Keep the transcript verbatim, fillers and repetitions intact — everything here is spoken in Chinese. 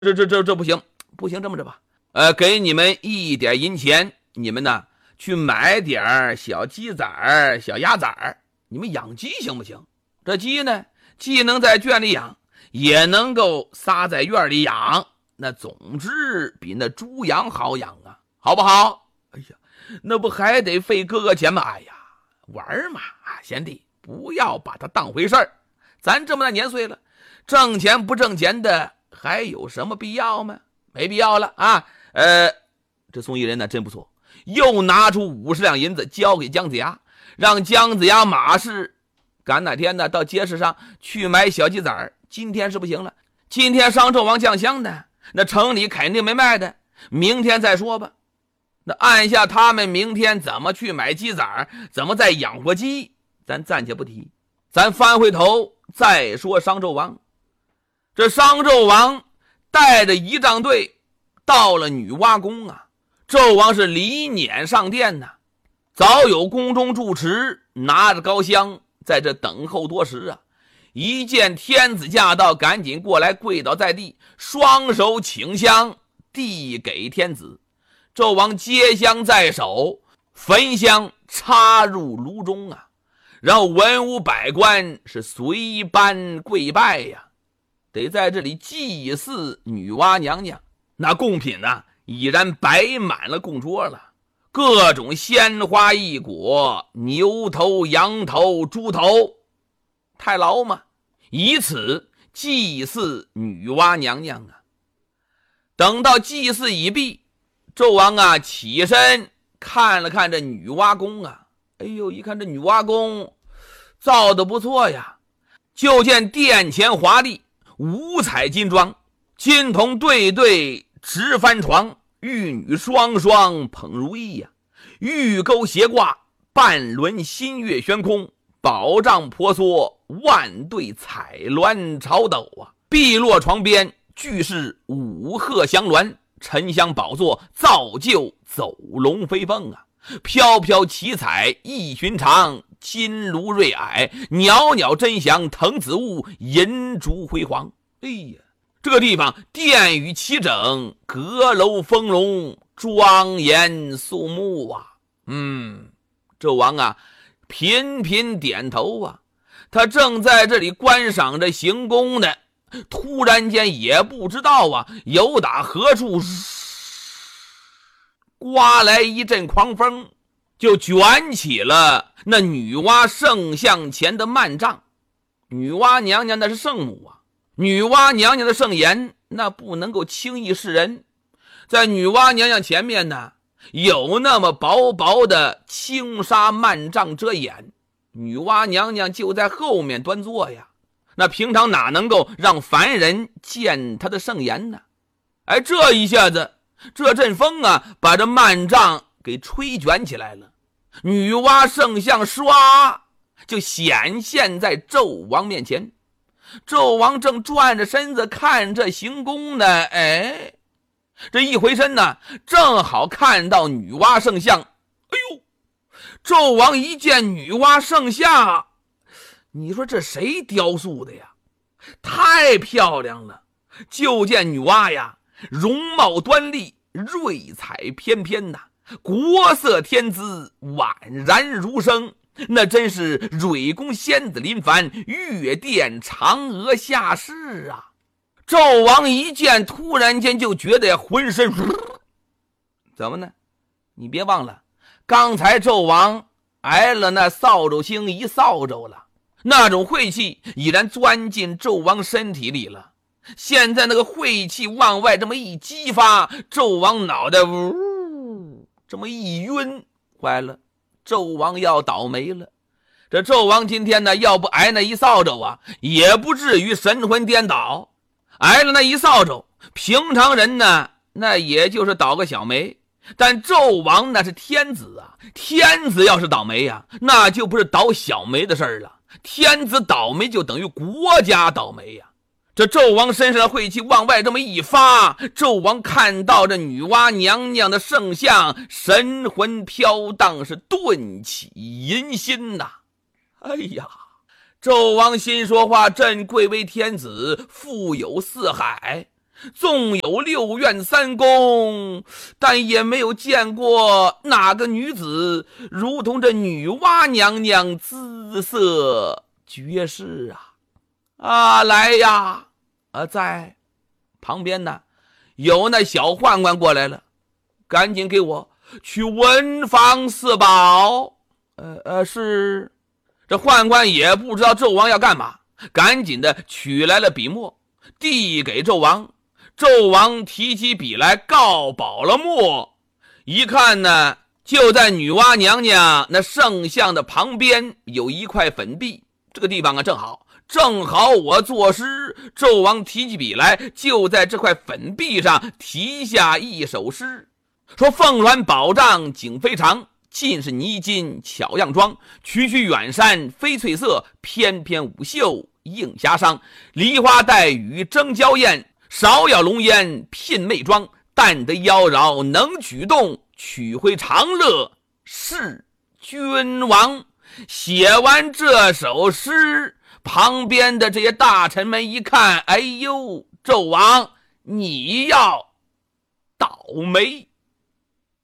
这这这这不行，不行，这么着吧，呃，给你们一点银钱，你们呢去买点小鸡仔儿、小鸭仔儿，你们养鸡行不行？这鸡呢，既能在圈里养，也能够撒在院里养，那总之比那猪羊好养啊，好不好？哎呀，那不还得费哥哥钱吗？哎呀，玩嘛啊，贤弟，不要把它当回事儿。咱这么大年岁了，挣钱不挣钱的，还有什么必要吗？没必要了啊。呃，这宋义人呢真不错，又拿出五十两银子交给姜子牙，让姜子牙马氏赶哪天呢到街市上去买小鸡仔儿。今天是不行了，今天商纣王降香的，那城里肯定没卖的，明天再说吧。那按下他们明天怎么去买鸡仔儿，怎么再养活鸡，咱暂且不提，咱翻回头再说商纣王。这商纣王带着仪仗队到了女娲宫啊，纣王是离辇上殿呐、啊，早有宫中住持拿着高香在这等候多时啊，一见天子驾到，赶紧过来跪倒在地，双手请香递给天子。纣王接香在手，焚香插入炉中啊，然后文武百官是随班跪拜呀、啊，得在这里祭祀女娲娘娘。那贡品呢、啊，已然摆满了供桌了，各种鲜花异果，牛头、羊头、猪头，太牢嘛，以此祭祀女娲娘娘啊。等到祭祀已毕，纣王啊起身看了看这女娲宫啊，哎呦，一看这女娲宫造得不错呀，就见殿前华丽，五彩金装，金童对对直翻床，玉女双双捧如意呀、啊，玉钩斜挂，半轮新月悬空，宝帐婆娑，万对彩鸾朝斗啊，碧落床边俱是五鹤祥鸾，沉香宝座造就走龙飞凤啊，飘飘奇彩异寻常，金炉瑞霭，袅袅真香藤子雾，银烛辉煌。哎呀，这个地方殿宇齐整，阁楼丰隆，庄严肃穆啊。嗯，纣王啊频频点头啊，他正在这里观赏着行宫呢，突然间也不知道啊由打何处刮来一阵狂风，就卷起了那女娲圣像前的幔帐。女娲娘娘那是圣母啊，女娲娘娘的圣颜那不能够轻易示人，在女娲娘娘前面呢有那么薄薄的轻纱幔帐遮掩，女娲娘娘就在后面端坐呀，那平常哪能够让凡人见她的圣颜呢？哎，这一下子这阵风啊把这幔帐给吹卷起来了，女娲圣像唰就显现在纣王面前。纣王正转着身子看这行宫呢，哎，这一回身呢正好看到女娲圣像。哎呦，纣王一见女娲圣像，你说这谁雕塑的呀？太漂亮了。就见女娲呀容貌端丽，瑞彩翩翩呐、啊，国色天姿，宛然如生，那真是蕊宫仙子临凡，月殿嫦娥下世啊。纣王一见，突然间就觉得呀浑身怎么呢？你别忘了刚才纣王挨了那扫帚星一扫帚了，那种晦气已然钻进纣王身体里了。现在那个晦气往外这么一激发，纣王脑袋呜这么一晕，坏了，纣王要倒霉了。这纣王今天呢要不挨那一扫帚啊，也不至于神魂颠倒。挨了那一扫帚，平常人呢那也就是倒个小霉，但纣王那是天子啊，天子要是倒霉呀、啊，那就不是倒小霉的事儿了，天子倒霉就等于国家倒霉呀、啊。这纣王身上的晦气往外这么一发，纣王看到这女娲娘娘的圣像，神魂飘荡，是顿起淫心呐、啊。哎呀，纣王心说话，朕贵为天子，富有四海， 纵有六院三宫，但也没有见过哪个女子如同这女娲娘娘姿色绝世啊！啊，来呀！啊，在旁边呢，有那小宦官过来了，赶紧给我去文房四宝。呃呃，是。这宦官也不知道纣王要干嘛，赶紧的取来了笔墨，递给纣王。纣王提起笔来，告饱了墨，一看呢，就在女娲娘娘那圣像的旁边有一块粉壁，这个地方啊正好正好我作诗。纣王提起笔来，就在这块粉壁上题下一首诗，说：凤鸾宝帐景非常，尽是泥金巧样妆，区区远山飞翠色，翩翩舞袖映霞裳。梨花带雨争娇艳，芍药龙颜聘媚妆。但得妖娆能举动，取回长乐是君王。写完这首诗，旁边的这些大臣们一看，哎呦，纣王你要倒霉。